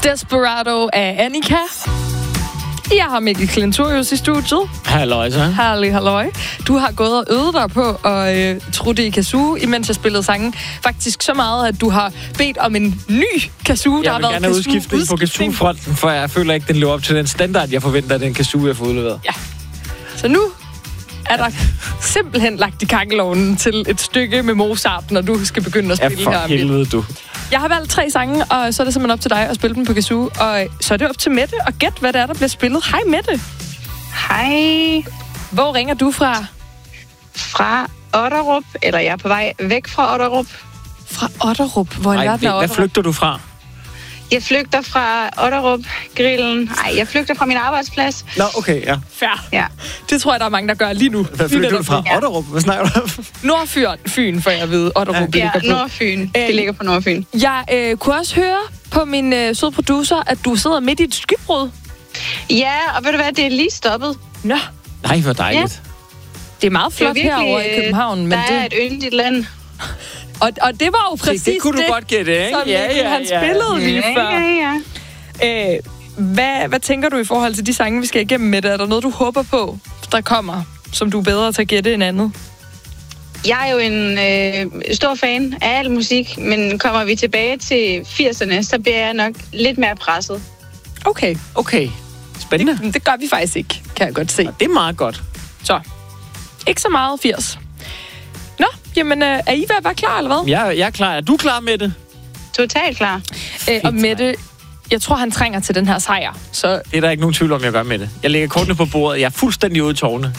Desperado af Annika. Jeg har Mikkel Klintorius i studiet. Halløj, så. Halløj. Du har gået og øvet dig på at trutte i kazoo, imens jeg spillede sangen. Faktisk så meget, at du har bedt om en ny kazoo. Jeg vil gerne have udskiftning på kazoo-fronten, for jeg føler ikke, den lever op til den standard, jeg forventer, at den kazoo, jeg får udleveret. Ja. Så nu er der simpelthen lagt i kakkelovnen til et stykke med Mozart, når du skal begynde at spille her. Ja, for helvede, du. Jeg har valgt 3 sange, og så er det simpelthen op til dig at spille dem på kazoo. Og så er det op til Mette at gætte, hvad det er, der bliver spillet. Hej, Mette. Hej. Hvor ringer du fra? Fra Otterup, eller jeg er på vej væk fra Otterup. Fra Otterup? Hvor er Otterup? Hvad flygter du fra? Jeg flygter fra Otterup-grillen. Nej, jeg flygter fra min arbejdsplads. Nå, okay, ja. Fair. Ja. Det tror jeg, der er mange, der gør lige nu. Hvad flygter du fra? Ja. Otterup? Hvad snakker du om? Nordfyn, for jeg ved. Otterup ligger på. Nordfyn. Det ligger på Nordfyn. Jeg kunne også høre på min søde producer, at du sidder midt i et skybrud. Ja, og ved du hvad, det er lige stoppet. Nå. Nej, hvor dejligt. Ja. Det er meget flot virkelig, herovre i København. Men der er et yndigt land. Og det var jo præcis det kunne du godt gætte, ikke? Som han spillede lige før. Ja. Hvad tænker du i forhold til de sange, vi skal igennem med det? Er der noget, du håber på, der kommer, som du er bedre til at gætte end andet? Jeg er jo en stor fan af al musik, men kommer vi tilbage til 80'erne, så bliver jeg nok lidt mere presset. Okay. Spændende. Det gør vi faktisk ikke, kan jeg godt se. Og det er meget godt. Så, ikke så meget 80. Nå, jamen, er I ved at være klar, eller hvad? Jeg er klar. Er du klar med det? Totalt klar. Og Mette, jeg tror, han trænger til den her sejr. Så det er der ikke nogen tvivl om, jeg gør med det. Jeg lægger kortene på bordet. Jeg er fuldstændig ude i tårne.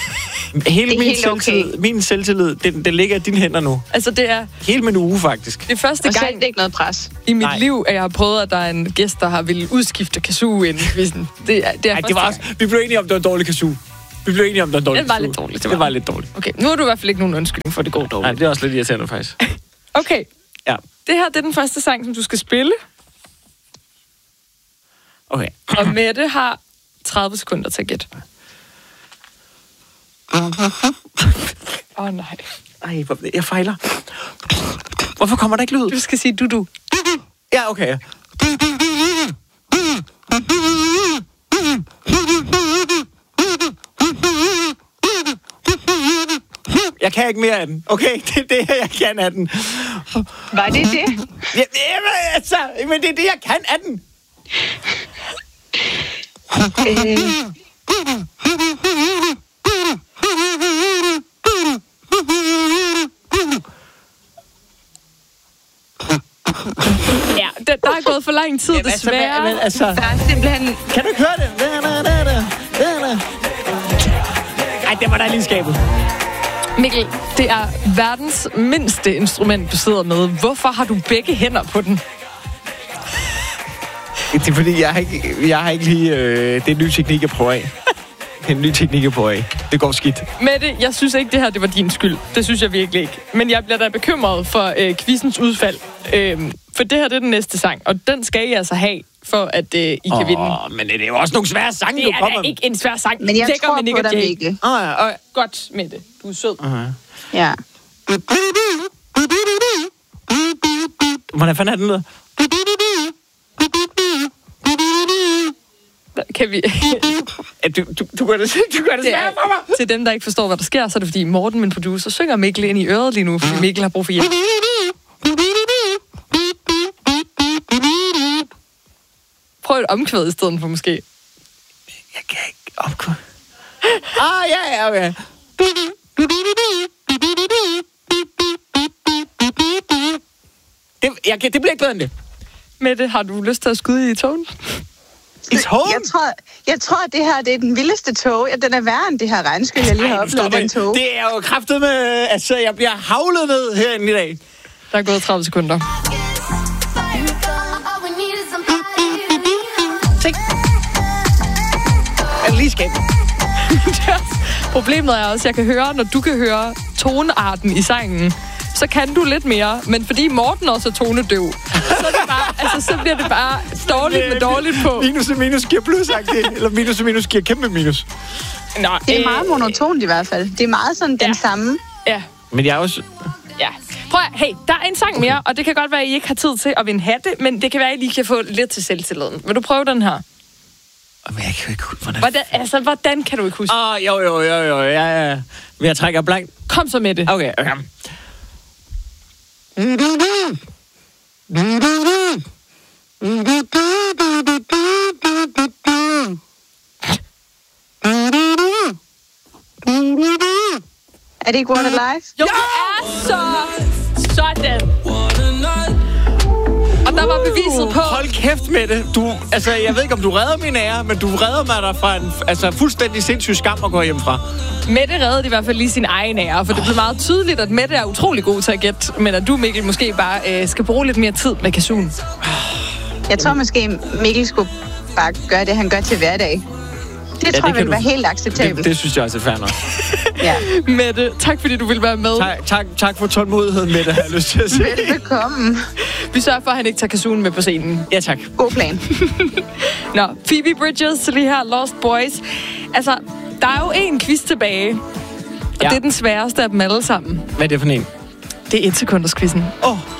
Min selvtillid, den ligger i dine hænder nu. Altså, det er hele min uge, faktisk. Det er første gang, det er ikke noget pres. I mit liv, at jeg har prøvet, at der er en gæst, der har ville udskifte kazoo inden quizzen. Det var også, vi blev enige om, det var dårlig kazoo. Vi blev enige om, det var dårligt. Det var lidt dårligt. Det var lidt dårligt. Okay, nu har du i hvert fald ikke nogen undskyldning for, at det går dårligt. Nej, det er også lidt irriterende, faktisk. Okay. Ja. Det her, det er den første sang, som du skal spille. Okay. Og Mette har 30 sekunder til at gætte. Nej. Ej, jeg fejler. Hvorfor kommer der ikke lyd? Du skal sige du. Ja, okay. Jeg kan ikke mere af den. Okay, det er det, jeg kan af den. Var det det? Ja, altså, men det er det, jeg kan af den. Ja, der er gået for lang tid, desværre. Men, altså, der er simpelthen... Kan du ikke høre det? Ej, det var der lige skabet. Mikkel, det er verdens mindste instrument, du sidder med. Hvorfor har du begge hænder på den? Det er fordi, jeg har ikke lige... det er en ny teknik, jeg prøver af. Det går skidt. Mette, jeg synes ikke, det her det var din skyld. Det synes jeg virkelig ikke. Men jeg bliver da bekymret for quizens udfald. For det her, det er den næste sang. Og den skal I altså have, for at I kan vinde. Men det er jo også nogle svære sange, du kommer med. Det er ikke en svær sang. Men jeg tror på dig, Mikkel. Godt, Mette. Du er sød. Ja. Hvordan fanden er den der? Kan vi... Du gør det svært for mig. Til dem, der ikke forstår, hvad der sker, så er det fordi Morten, min producer, synger Mikkel ind i øret lige nu, fordi Mikkel har brug for hjælp. Prøv et omkvæd i stedet for, måske. Jeg kan ikke omkvæd. Ja, okay. Det bliver ikke bedre end det. Mette, har du lyst til at skyde i togen? Jeg tror, at det her det er den vildeste tog. Ja, den er værre end det her regnskyld, jeg lige har oplevet den tog. Det er jo kraftet med... Altså, jeg bliver havlet ned herinde i dag. Der er gået 30 sekunder. Se. Jeg lige skabet. Problemet er også, at jeg kan høre, når du kan høre tonearten i sangen, så kan du lidt mere, men fordi Morten også er tonedøv, så, er det bare, så bliver det bare dårligt med dårligt på. Minus og minus giver plus-agtigt, eller minus og minus giver kæmpe minus. Nå, det er meget monotont i hvert fald. Det er meget sådan den samme. Ja. Men jeg er også... Ja. Prøv at, hey, der er en sang mere, og det kan godt være, at I ikke har tid til at vinde hatte, men det kan være, at I lige kan få lidt til selvtilliden. Vil du prøve den her? Men jeg kan jo ikke huske, hvordan kan du ikke huske? Jo, ja. Men jeg trækker blankt. Kom så med det. Okay. Er det ikke What a Life? Jo, det er så sådan. Og der var beviset på... Hold kæft med det. Jeg ved ikke, om du redder min ære, men du redder mig der fra en fuldstændig sindssyg skam at gå hjem fra. Mette reddede i hvert fald lige sin egen ære, for det blev meget tydeligt, at Mette er utrolig god til at gætte, men at du, Mikkel, måske bare skal bruge lidt mere tid med kazooen. Jeg tror måske, Mikkel skulle bare gøre det, han gør til hverdag. Det tror jeg vil være helt acceptabelt. Det synes jeg også er fair nok. Ja. Mette, tak fordi du ville være med. Tak for tålmodigheden, Mette, har jeg lyst til at sige. Velbekomme. Vi sørger for, at han ikke tager kazooen med på scenen. Ja, tak. God plan. Nå, Phoebe Bridgers lige her, Lost Boys. Altså, der er jo en quiz tilbage, og det er den sværeste af dem alle sammen. Hvad er det for en? Det er 1-sekunders quizzen.